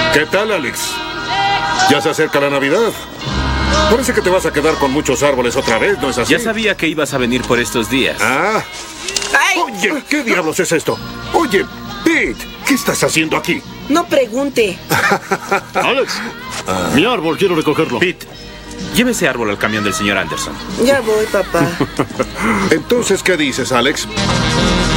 ¿Qué tal, Alex? Ya se acerca la Navidad. Parece que te vas a quedar con muchos árboles otra vez, ¿no es así? Ya sabía que ibas a venir por estos días. Ah. ¡Ay! Oye, ¿qué diablos es esto? Oye, Pete, ¿qué estás haciendo aquí? No pregunte. Alex, mi árbol, quiero recogerlo. Pete, lleve ese árbol al camión del señor Anderson. Ya voy, papá. Entonces, ¿qué dices, Alex?